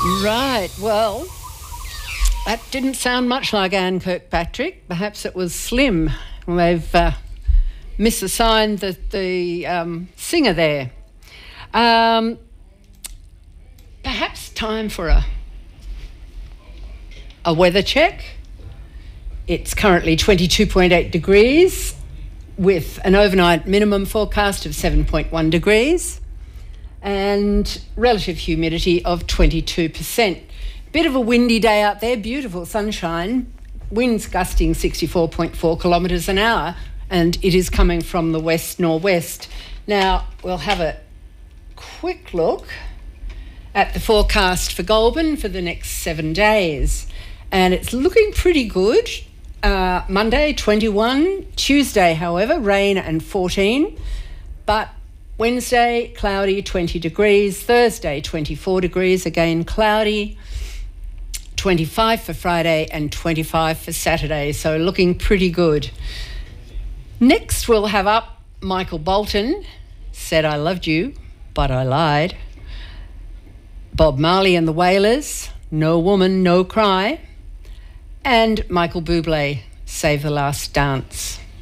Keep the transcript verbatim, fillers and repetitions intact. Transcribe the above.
Right, well, that didn't sound much like Anne Kirkpatrick. Perhaps it was Slim. They've uh, misassigned the, the um, singer there. Um, perhaps time for a, a weather check. It's currently twenty-two point eight degrees with an overnight minimum forecast of seven point one degrees and relative humidity of twenty-two percent. Bit of a windy day out there, beautiful sunshine, winds gusting sixty-four point four kilometres an hour, and it is coming from the west-northwest. Now, we'll have a quick look at the forecast for Goulburn for the next seven days, and it's looking pretty good. Uh, Monday, twenty-one. Tuesday, however, rain and fourteen. But Wednesday, cloudy, twenty degrees. Thursday, twenty-four degrees, again cloudy. twenty-five for Friday and twenty-five for Saturday, so looking pretty good. Next, we'll have up Michael Bolton, Said I Loved You, But I Lied. Bob Marley and the Wailers, No Woman, No Cry. And Michael Bublé, Save the Last Dance.